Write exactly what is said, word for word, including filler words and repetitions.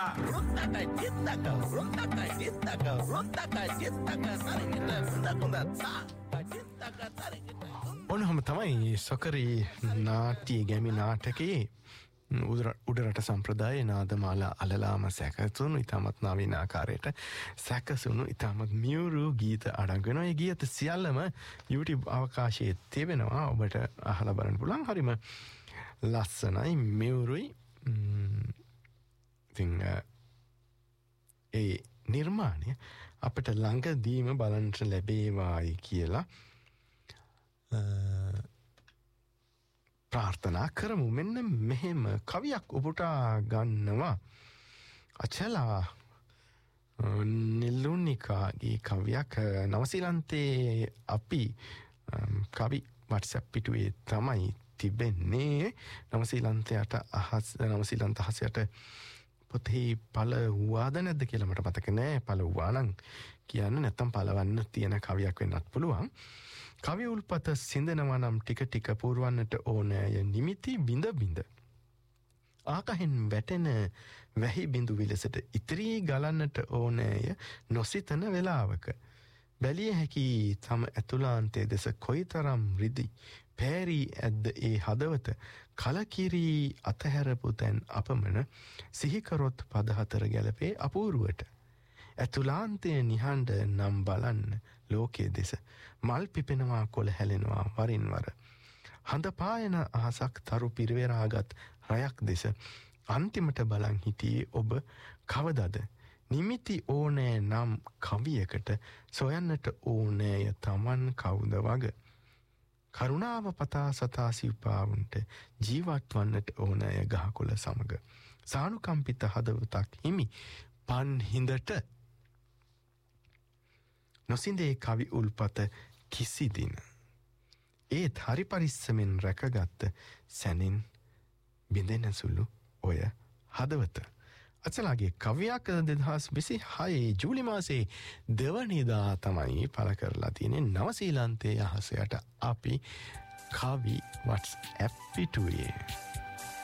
Runtaka jittaka runtaka jittaka runtaka jittaka sarigita hunda sa jittaka sarigita ඔන්නම තමයි සොකරි නාට්‍ය ගැමි නාටකයේ උඩරට සම්ප්‍රදායේ නාදමාලා අලලාම සැකසුණු ඉතාමත් නවීන ආකාරයට සැකසුණු ඉතාමත් මියුරු ගීත අඩංගු වෙනවා. ඒ ගීත සියල්ලම YouTube අවකාශයේ තිබෙනවා. ඔබට අහලා බලන්න පුළුවන්. හරිම ලස්සනයි මියුරුයි. ඉතින් ඒ නිර්මාණය අපිට ළඟදීම බලන්න ලැබේවායි කියලා ප්‍රාර්ථනා කරමු. මෙන්න මෙහෙම කවියක් උපුටා ගන්නවා අචලා නිලුනිකාගේ කවියක්. නවසීලන්තයේ අපි කවි WhatsApp පිටුවේ තමයි තිබෙන්නේ. නවසීලන්තයට අහස් නවසීලන්ත අහසයට පොතේ පළ වුවාද නැද්ද කියලා මට මතක නෑ. පළ වුවා නම් කියන්න, නැත්තම් පළවන්න තියෙන කවියක් වෙන්නත් පුළුවන්. කවි උල්පත සිඳනවා නම් ටික ටික පුරවන්නට ඕනෑය නිමිති බිඳ බිඳ. ආකහෙන් වැටෙන වැහි බිඳු විලසට ඉතිරී ගලන්නට ඕනෑය නොසිතන වෙලාවක. බැලිය හැකි තම ඇතුලාන්තයේ දෙස කොයිතරම් රිදි පෑරී ඇද්ද ඒ හදවත. කලකිරී අතහැරපු තැන් අපමණ සිහිකරොත් පද හතර ගැලපේ අපූරුවට. ඇතුලාන්තයේ නිහඬ නම් බලන්න ලෝකයේ දෙස. මල් පිපෙනවා කොළ හැලෙනවා වරින් වර. හඳ පායන අහසක් තරු පිරවරාගත් රයක් දෙස. අන්තිමට බලන් හිටියේ ඔබ කවදද? නිමිති ඕනෑ නම් කවියකට සොයන්නට ඕනෑය තමන් කවුද වග. කරුණාව පතා සතා සිව්පාවුන්ට ජීවත් වන්නට ඕනෑය ගහකොළ සමග. සානුකම්පිත හදවතක් හිමි පන් හිඳට. නොසිඳේ කවි උල්පත කිසි දින. ඒත් හරි පරිස්සමෙන් රැකගත්ත සැනින් බිඳෙන සුළු ඔය හදවත. අචලාගේ කවියක් දෙදහස් විසිහයේ ජූලි මාසේ දෙවනිදා තමයි පළ කරලා තියෙන්නේ. නවසීලන්තයේ අහසයට අපි කවි WhatsApp පිටුවේ.